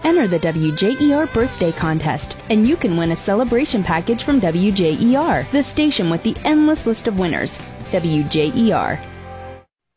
Enter the WJER birthday contest, and you can win a celebration package from WJER, the station with the endless list of winners. WJER,